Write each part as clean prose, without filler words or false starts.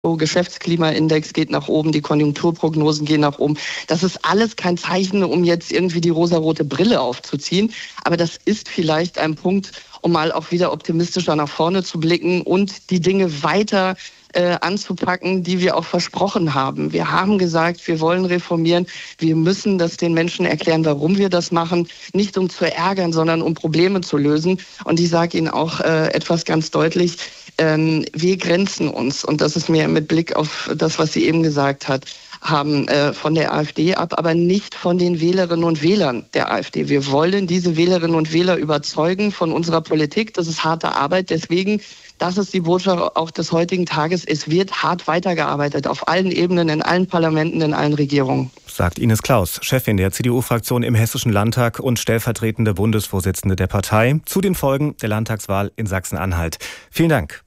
Geschäftsklimaindex geht nach oben, die Konjunkturprognosen gehen nach oben. Das ist alles kein Zeichen, um jetzt irgendwie die rosarote Brille aufzuziehen. Aber das ist vielleicht ein Punkt, um mal auch wieder optimistischer nach vorne zu blicken und die Dinge weiter anzupacken, die wir auch versprochen haben. Wir haben gesagt, wir wollen reformieren. Wir müssen das den Menschen erklären, warum wir das machen. Nicht um zu ärgern, sondern um Probleme zu lösen. Und ich sage Ihnen auch etwas ganz deutlich. Wir grenzen uns, und das ist mir mit Blick auf das, was sie eben gesagt hat, haben von der AfD ab, aber nicht von den Wählerinnen und Wählern der AfD. Wir wollen diese Wählerinnen und Wähler überzeugen von unserer Politik. Das ist harte Arbeit. Deswegen, das ist die Botschaft auch des heutigen Tages. Es wird hart weitergearbeitet, auf allen Ebenen, in allen Parlamenten, in allen Regierungen. Sagt Ines Claus, Chefin der CDU-Fraktion im Hessischen Landtag und stellvertretende Bundesvorsitzende der Partei, zu den Folgen der Landtagswahl in Sachsen-Anhalt. Vielen Dank.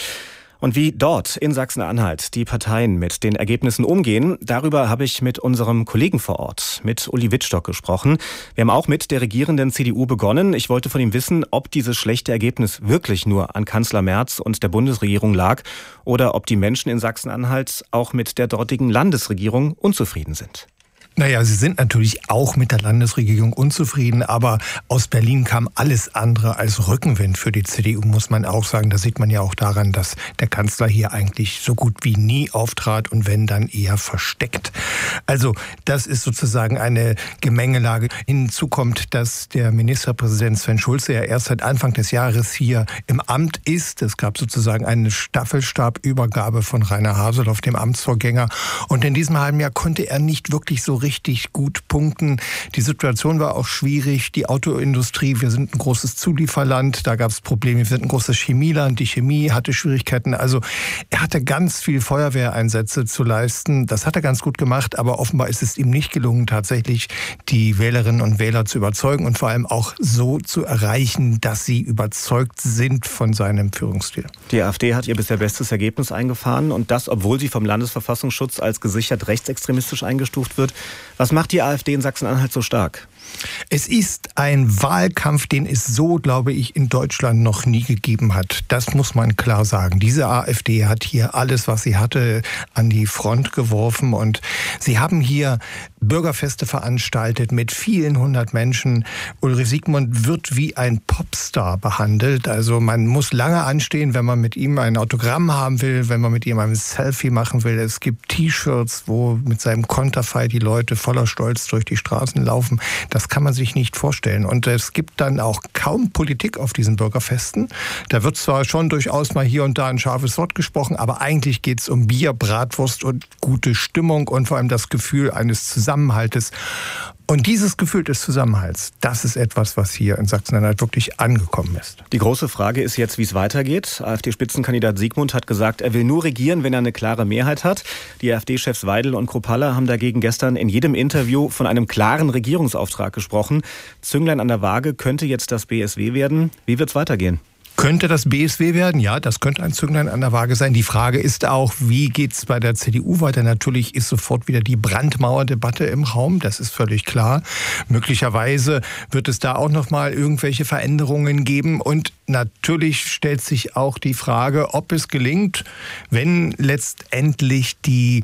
Und wie dort in Sachsen-Anhalt die Parteien mit den Ergebnissen umgehen, darüber habe ich mit unserem Kollegen vor Ort, mit Uli Wittstock, gesprochen. Wir haben auch mit der regierenden CDU begonnen. Ich wollte von ihm wissen, ob dieses schlechte Ergebnis wirklich nur an Kanzler Merz und der Bundesregierung lag oder ob die Menschen in Sachsen-Anhalt auch mit der dortigen Landesregierung unzufrieden sind. Naja, sie sind natürlich auch mit der Landesregierung unzufrieden, aber aus Berlin kam alles andere als Rückenwind für die CDU, muss man auch sagen. Das sieht man ja auch daran, dass der Kanzler hier eigentlich so gut wie nie auftrat und wenn, dann eher versteckt. Also das ist sozusagen eine Gemengelage. Hinzu kommt, dass der Ministerpräsident Sven Schulze ja erst seit Anfang des Jahres hier im Amt ist. Es gab sozusagen eine Staffelstabübergabe von Rainer Haseloff, dem Amtsvorgänger. Und in diesem halben Jahr konnte er nicht wirklich so richtig gut punkten. Die Situation war auch schwierig. Die Autoindustrie, wir sind ein großes Zulieferland, da gab es Probleme. Wir sind ein großes Chemieland, die Chemie hatte Schwierigkeiten. Also er hatte ganz viel Feuerwehreinsätze zu leisten. Das hat er ganz gut gemacht, aber offenbar ist es ihm nicht gelungen, tatsächlich die Wählerinnen und Wähler zu überzeugen und vor allem auch so zu erreichen, dass sie überzeugt sind von seinem Führungsstil. Die AfD hat ihr bisher bestes Ergebnis eingefahren und das, obwohl sie vom Landesverfassungsschutz als gesichert rechtsextremistisch eingestuft wird. Was macht die AfD in Sachsen-Anhalt so stark? Es ist ein Wahlkampf, den es so, glaube ich, in Deutschland noch nie gegeben hat. Das muss man klar sagen. Diese AfD hat hier alles, was sie hatte, an die Front geworfen. Und sie haben hier Bürgerfeste veranstaltet mit vielen hundert Menschen. Ulrich Siegmund wird wie ein Popstar behandelt. Also man muss lange anstehen, wenn man mit ihm ein Autogramm haben will, wenn man mit ihm ein Selfie machen will. Es gibt T-Shirts, wo mit seinem Konterfei die Leute voller Stolz durch die Straßen laufen. Das kann man sich nicht vorstellen. Und es gibt dann auch kaum Politik auf diesen Bürgerfesten. Da wird zwar schon durchaus mal hier und da ein scharfes Wort gesprochen, aber eigentlich geht es um Bier, Bratwurst und gute Stimmung und vor allem das Gefühl eines Zusammenhaltes. Und dieses Gefühl des Zusammenhalts, das ist etwas, was hier in Sachsen-Anhalt wirklich angekommen ist. Die große Frage ist jetzt, wie es weitergeht. AfD-Spitzenkandidat Siegmund hat gesagt, er will nur regieren, wenn er eine klare Mehrheit hat. Die AfD-Chefs Weidel und Kruppalla haben dagegen gestern in jedem Interview von einem klaren Regierungsauftrag gesprochen. Zünglein an der Waage könnte jetzt das BSW werden. Wie wird es weitergehen? Könnte das BSW werden? Ja, das könnte ein Zünglein an der Waage sein. Die Frage ist auch, wie geht's bei der CDU weiter? Natürlich ist sofort wieder die Brandmauerdebatte im Raum, das ist völlig klar. Möglicherweise wird es da auch noch mal irgendwelche Veränderungen geben. Und natürlich stellt sich auch die Frage, ob es gelingt, wenn letztendlich die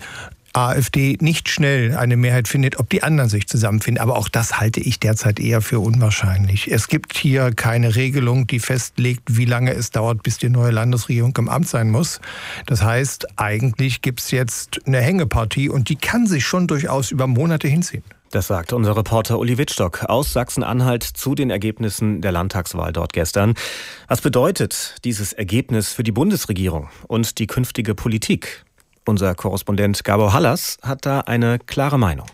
AfD nicht schnell eine Mehrheit findet, ob die anderen sich zusammenfinden. Aber auch das halte ich derzeit eher für unwahrscheinlich. Es gibt hier keine Regelung, die festlegt, wie lange es dauert, bis die neue Landesregierung im Amt sein muss. Das heißt, eigentlich gibt es jetzt eine Hängepartie und die kann sich schon durchaus über Monate hinziehen. Das sagt unser Reporter Uli Wittstock aus Sachsen-Anhalt zu den Ergebnissen der Landtagswahl dort gestern. Was bedeutet dieses Ergebnis für die Bundesregierung und die künftige Politik? Unser Korrespondent Gabor Hallas hat da eine klare Meinung.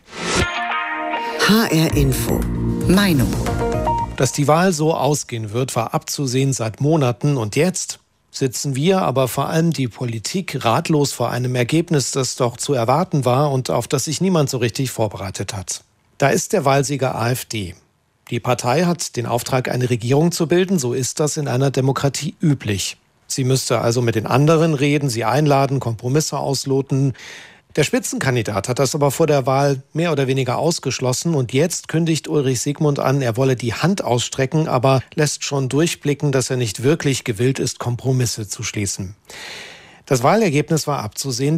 HR Info. Meinung. Dass die Wahl so ausgehen wird, war abzusehen seit Monaten. Und jetzt sitzen wir, aber vor allem die Politik, ratlos vor einem Ergebnis, das doch zu erwarten war und auf das sich niemand so richtig vorbereitet hat. Da ist der Wahlsieger AfD. Die Partei hat den Auftrag, eine Regierung zu bilden. So ist das in einer Demokratie üblich. Sie müsste also mit den anderen reden, sie einladen, Kompromisse ausloten. Der Spitzenkandidat hat das aber vor der Wahl mehr oder weniger ausgeschlossen. Und jetzt kündigt Ulrich Siegmund an, er wolle die Hand ausstrecken, aber lässt schon durchblicken, dass er nicht wirklich gewillt ist, Kompromisse zu schließen. Das Wahlergebnis war abzusehen.